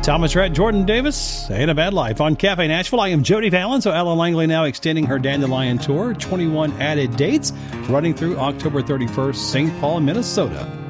Thomas Rhett, Jordan Davis, Ain't a Bad Life on Cafe Nashville. I am Jody Fallon. So Ellen Langley now extending her Dandelion Tour, 21 added dates running through October 31st, St. Paul, Minnesota.